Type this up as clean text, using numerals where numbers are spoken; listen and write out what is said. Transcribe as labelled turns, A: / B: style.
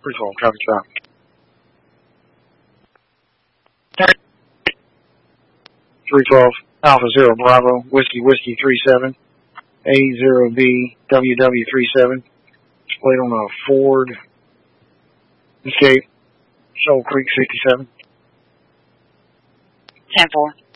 A: 312, traffic stop. 312, Alpha Zero Bravo, Whiskey 37, A0B, WW37. Displayed on a Ford Escape, Shoal Creek 67.
B: 10-4.